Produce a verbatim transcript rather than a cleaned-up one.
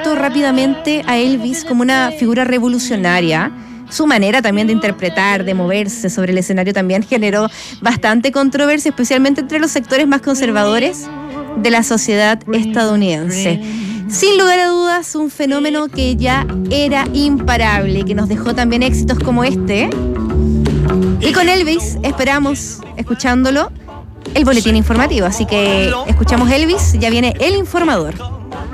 descrito rápidamente a Elvis como una figura revolucionaria. Su manera también de interpretar, de moverse sobre el escenario también generó bastante controversia, especialmente entre los sectores más conservadores de la sociedad estadounidense. Sin lugar a dudas, un fenómeno que ya era imparable, que nos dejó también éxitos como este. Y con Elvis esperamos, escuchándolo, el boletín informativo. Así que escuchamos Elvis, ya viene El Informador.